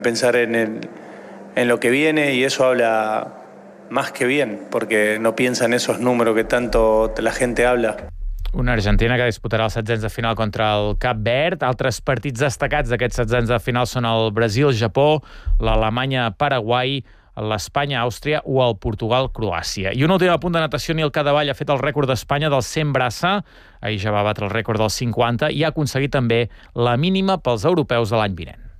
Pensar en lo que viene y eso habla más que bien, porque no piensa en esos números que tanto la gente habla. Una Argentina que disputarà els setzents de final contra el Cap Verd. Altres partits destacats d'aquests setzents de final són el Brasil-Japó, l'Alemanya-Paraguai, l'Espanya-Àustria o el Portugal-Croàcia. I un últim apunt de natació. Nil Cadevall ha fet el rècord d'Espanya del 100 braça. Ahir ja va batre el rècord del 50 i ha aconseguit també la mínima pels europeus de l'any vinent.